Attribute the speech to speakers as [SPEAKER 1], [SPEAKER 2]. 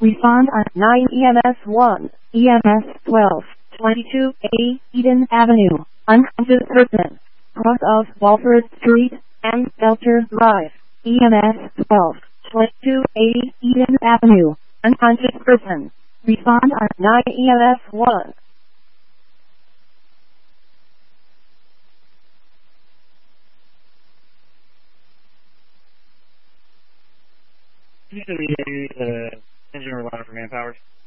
[SPEAKER 1] Respond on 9 EMS 1, EMS 12, 22A, Eden Avenue, unconscious person, cross of Walford Street and Belcher Drive, EMS 12, 22A, Eden Avenue, unconscious person. Respond on 9 EMS 1.
[SPEAKER 2] Usually, engine or line for manpower.